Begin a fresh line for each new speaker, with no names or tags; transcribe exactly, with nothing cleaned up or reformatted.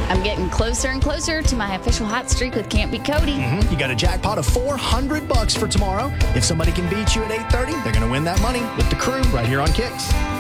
I'm getting closer and closer to my official hot streak with Can't Beat Cody.
Mm-hmm. You got a jackpot of four hundred bucks for tomorrow. If somebody can beat you at eight thirty, they're going to win that money with the crew right here on Kicks.